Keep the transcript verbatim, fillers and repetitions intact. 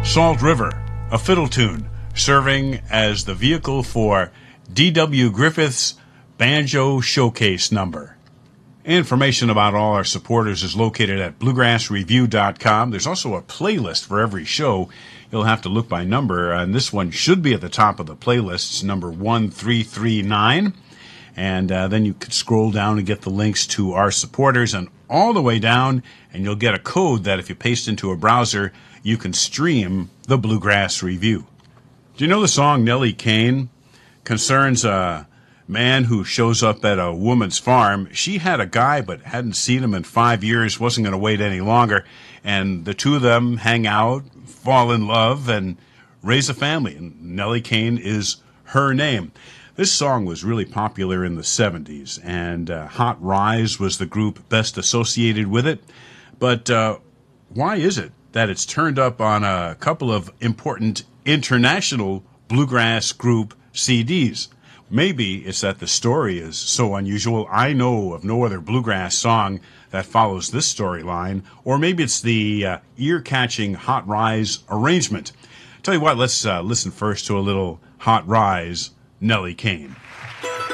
Salt River, a fiddle tune, serving as the vehicle for D W Griffith's Banjo Showcase number. Information about all our supporters is located at bluegrass review dot com. There's also a playlist for every show. You'll have to look by number, and this one should be at the top of the playlist. It's number one three three nine. And uh, then you could scroll down and get the links to our supporters, and all the way down, and you'll get a code that if you paste into a browser, you can stream the Bluegrass Review. Do you know the song Nellie Kane concerns a man who shows up at a woman's farm? She had a guy but hadn't seen him in five years, wasn't going to wait any longer, and the two of them hang out, fall in love, and raise a family, and Nellie Kane is her name. This song was really popular in the seventies, and uh, Hot Rise was the group best associated with it. But uh, why is it that it's turned up on a couple of important international bluegrass group C Ds? Maybe it's that the story is so unusual. I know of no other bluegrass song that follows this storyline, or maybe it's the uh, ear-catching Hot Rise arrangement. Tell you what, let's uh, listen first to a little Hot Rise, Nellie Kane.